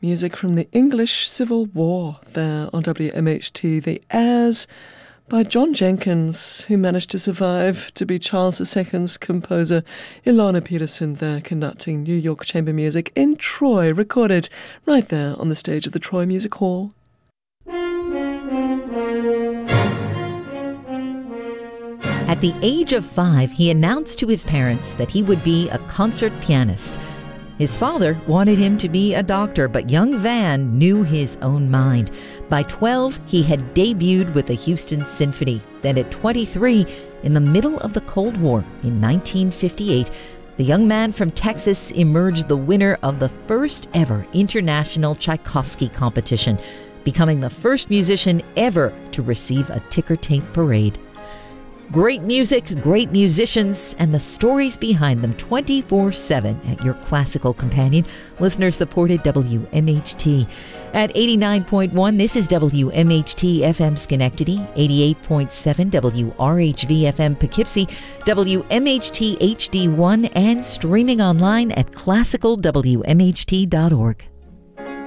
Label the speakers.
Speaker 1: Music from the English Civil War there on WMHT. The Airs by John Jenkins, who managed to survive to be Charles II's composer. Ilana Peterson there conducting New York Chamber Music in Troy, recorded right there on the stage of the Troy Music Hall.
Speaker 2: At the age of 5, he announced to his parents that he would be a concert pianist. His father wanted him to be a doctor, but young Van knew his own mind. By 12, he had debuted with the Houston Symphony. Then at 23, in the middle of the Cold War in 1958, the young man from Texas emerged the winner of the first ever international Tchaikovsky competition, becoming the first musician ever to receive a ticker tape parade. Great music, great musicians, and the stories behind them 24/7 at your classical companion, listener-supported WMHT. At 89.1, this is WMHT FM Schenectady, 88.7 WRHV FM Poughkeepsie, WMHT HD1, and streaming online at classicalwmht.org.